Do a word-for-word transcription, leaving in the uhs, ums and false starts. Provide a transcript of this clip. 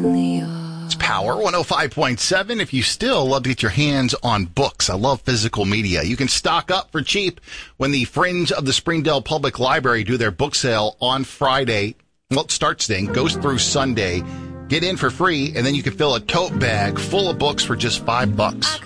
It's Power one oh five point seven. If you still love to get your hands on books, I love physical media. You can stock up for cheap when the Friends of the Springdale Public Library do their book sale on Friday. Well, it starts then, goes through Sunday. Get in for free, and then you can fill a tote bag full of books for just five bucks.